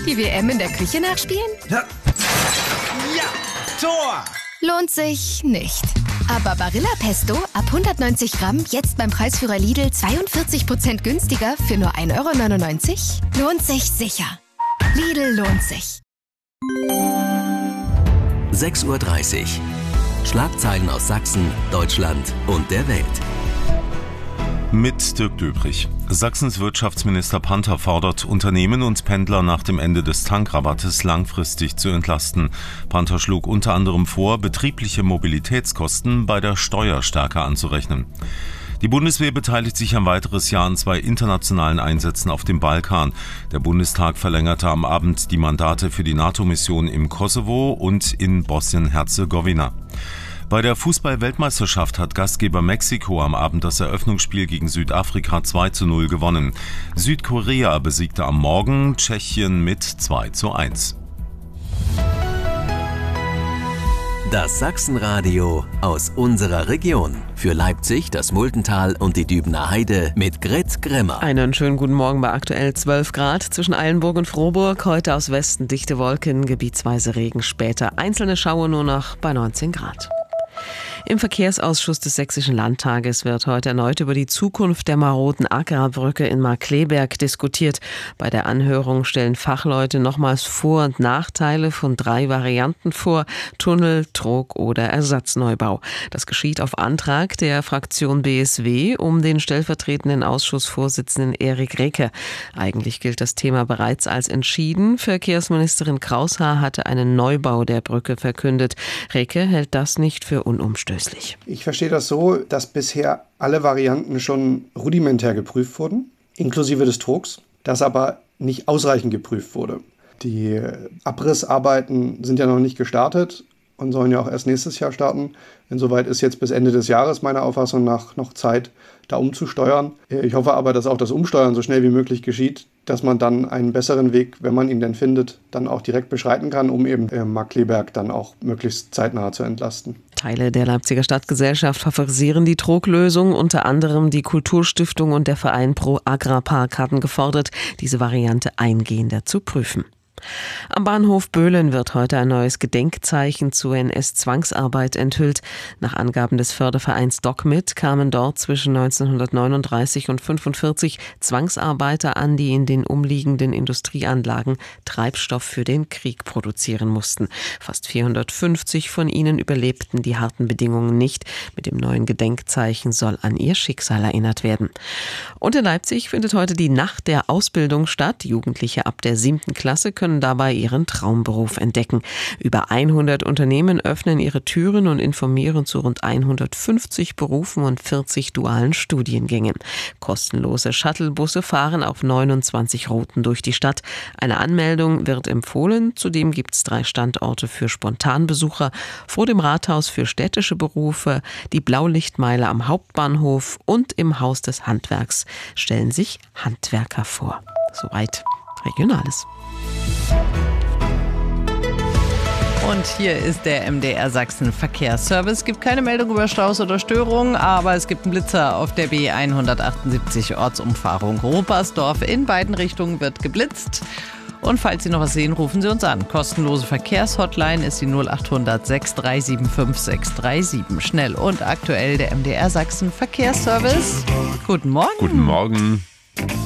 Die WM in der Küche nachspielen? Ja, Tor! Lohnt sich nicht. Aber Barilla Pesto ab 190 Gramm jetzt beim Preisführer Lidl 42% günstiger für nur 1,99 €? Lohnt sich sicher. Lidl lohnt sich. 6:30 Uhr. Schlagzeilen aus Sachsen, Deutschland und der Welt. Mit Dirk Döbrich. Sachsens Wirtschaftsminister Panther fordert Unternehmen und Pendler nach dem Ende des Tankrabattes langfristig zu entlasten. Panther schlug unter anderem vor, betriebliche Mobilitätskosten bei der Steuer stärker anzurechnen. Die Bundeswehr beteiligt sich ein weiteres Jahr an 2 internationalen Einsätzen auf dem Balkan. Der Bundestag verlängerte am Abend die Mandate für die NATO-Mission im Kosovo und in Bosnien-Herzegowina. Bei der Fußball-Weltmeisterschaft hat Gastgeber Mexiko am Abend das Eröffnungsspiel gegen Südafrika 2:0 gewonnen. Südkorea besiegte am Morgen Tschechien mit 2:1. Das Sachsenradio aus unserer Region. Für Leipzig, das Multental und die Dübener Heide mit Grit Grimmer. Einen schönen guten Morgen bei aktuell 12 Grad zwischen Eilenburg und Frohburg. Heute aus Westen dichte Wolken, gebietsweise Regen, später einzelne Schauer nur noch bei 19 Grad. Im Verkehrsausschuss des Sächsischen Landtages wird heute erneut über die Zukunft der maroden Agrarbrücke in Markkleeberg diskutiert. Bei der Anhörung stellen Fachleute nochmals Vor- und Nachteile von 3 Varianten vor: Tunnel, Trog oder Ersatzneubau. Das geschieht auf Antrag der Fraktion BSW um den stellvertretenden Ausschussvorsitzenden Erik Recke. Eigentlich gilt das Thema bereits als entschieden. Verkehrsministerin Kraushaar hatte einen Neubau der Brücke verkündet. Recke hält das nicht für unumstößlich. Ich verstehe das so, dass bisher alle Varianten schon rudimentär geprüft wurden, inklusive des Trogs, das aber nicht ausreichend geprüft wurde. Die Abrissarbeiten sind ja noch nicht gestartet und sollen ja auch erst nächstes Jahr starten. Insoweit ist jetzt bis Ende des Jahres meiner Auffassung nach noch Zeit, da umzusteuern. Ich hoffe aber, dass auch das Umsteuern so schnell wie möglich geschieht, dass man dann einen besseren Weg, wenn man ihn denn findet, dann auch direkt beschreiten kann, um eben Markkleeberg dann auch möglichst zeitnah zu entlasten. Teile der Leipziger Stadtgesellschaft favorisieren die Troglösung, unter anderem die Kulturstiftung und der Verein Pro Agrarpark hatten gefordert, diese Variante eingehender zu prüfen. Am Bahnhof Böhlen wird heute ein neues Gedenkzeichen zur NS-Zwangsarbeit enthüllt. Nach Angaben des Fördervereins DocMit kamen dort zwischen 1939 und 1945 Zwangsarbeiter an, die in den umliegenden Industrieanlagen Treibstoff für den Krieg produzieren mussten. Fast 450 von ihnen überlebten die harten Bedingungen nicht. Mit dem neuen Gedenkzeichen soll an ihr Schicksal erinnert werden. Und in Leipzig findet heute die Nacht der Ausbildung statt. Jugendliche ab der 7. Klasse können dabei ihren Traumberuf entdecken. Über 100 Unternehmen öffnen ihre Türen und informieren zu rund 150 Berufen und 40 dualen Studiengängen. Kostenlose Shuttlebusse fahren auf 29 Routen durch die Stadt. Eine Anmeldung wird empfohlen. Zudem gibt es 3 Standorte für Spontanbesucher: vor dem Rathaus für städtische Berufe, die Blaulichtmeile am Hauptbahnhof und im Haus des Handwerks stellen sich Handwerker vor. Soweit Regionales. Und hier ist der MDR Sachsen Verkehrsservice. Es gibt keine Meldung über Staus oder Störungen, aber es gibt einen Blitzer auf der B178 Ortsumfahrung Rupersdorf. In beiden Richtungen wird geblitzt. Und falls Sie noch was sehen, rufen Sie uns an. Kostenlose Verkehrshotline ist die 0800 6375 637. Schnell und aktuell der MDR Sachsen Verkehrsservice. Guten Morgen. Guten Morgen.